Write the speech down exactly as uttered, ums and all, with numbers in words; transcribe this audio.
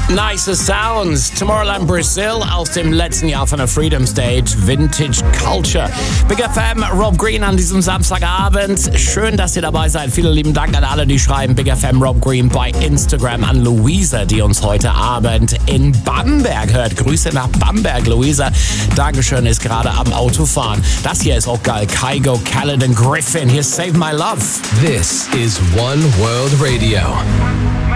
Nice Sounds, Tomorrowland Brazil aus dem letzten Jahr von der Freedom Stage, Vintage Culture. Big F M, Rob Green an diesem Samstagabend. Schön, dass ihr dabei seid. Vielen lieben Dank an alle, die schreiben. Big F M, Rob Green bei Instagram, an Luisa, die uns heute Abend in Bamberg hört. Grüße nach Bamberg, Luisa. Dankeschön, ist gerade am Autofahren. Das hier ist auch geil. Kygo, Caledon, Griffin. Hier Save My Love. This is One World Radio.